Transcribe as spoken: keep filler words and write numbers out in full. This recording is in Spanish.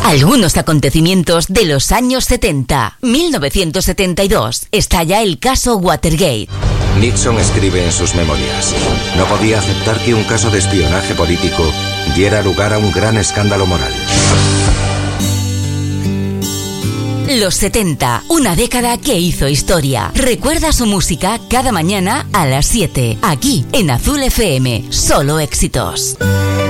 Algunos acontecimientos de los años setenta. mil novecientos setenta y dos. Estalla el caso Watergate. Nixon escribe en sus memorias: no podía aceptar que un caso de espionaje político diera lugar a un gran escándalo moral. Los setenta, una década que hizo historia. Recuerda su música cada mañana a las siete, aquí en Azul F M. Solo éxitos.